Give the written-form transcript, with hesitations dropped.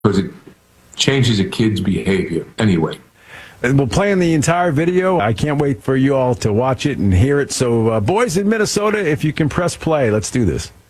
because it changes a kid's behavior anyway. And we'll play in the entire video. I can't wait for you all to watch it and hear it. So, boys in Minnesota, if you can press play, let's do this.